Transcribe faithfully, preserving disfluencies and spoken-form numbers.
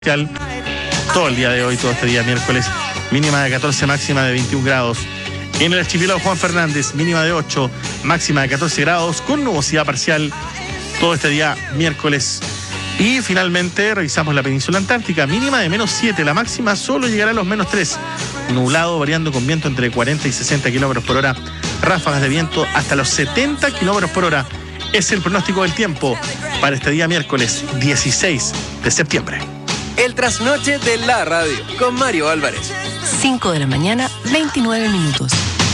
todo el día de hoy, todo este día miércoles, mínima de catorce, máxima de veintiún grados. En el archipiélago Juan Fernández, mínima de ocho, máxima de catorce grados, con nubosidad parcial todo este día miércoles. Y finalmente revisamos la península antártica, mínima de menos siete, la máxima solo llegará a los menos tres. Nublado, variando con viento entre cuarenta y sesenta kilómetros por hora, ráfagas de viento hasta los setenta kilómetros por hora. Es el pronóstico del tiempo para este día miércoles dieciséis de septiembre. El trasnoche de la radio con Mario Álvarez. cinco de la mañana, veintinueve minutos.